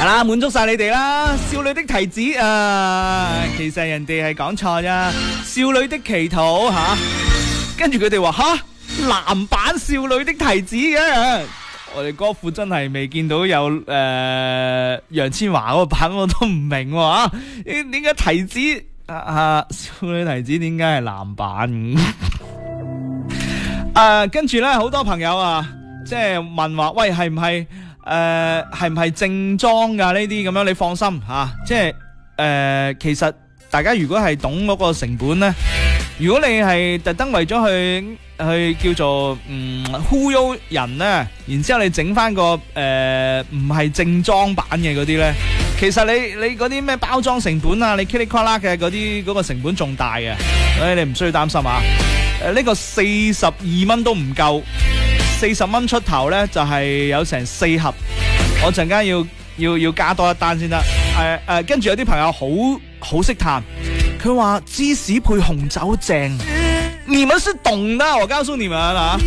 啦，滿足晒你哋啦！少女的提子其實人哋係講錯咋，少女的祈禱吓，跟住佢哋話吓男版少女的提子嘅，我哋歌庫真係未見到有楊千嬅嗰個版，我都唔明喎，點解提子少女提子點解係男版？跟住咧好多朋友即係問話，喂係唔係正裝噶呢啲咁樣？你放心即係其實大家如果係懂嗰個成本咧，如果你係特登為咗去叫做忽悠人咧，然之後你整翻個唔係正裝版嘅嗰啲咧，其實你嗰啲咩包裝成本你噼里啪啦嘅嗰個成本仲大嘅，所以你唔需要擔心呢個42蚊都唔夠，40蚊出頭咧就係有成4盒，我陣間要加多一單先得。跟住有啲朋友好識彈，佢話芝士配紅酒正，你們是懂的，我告訴你們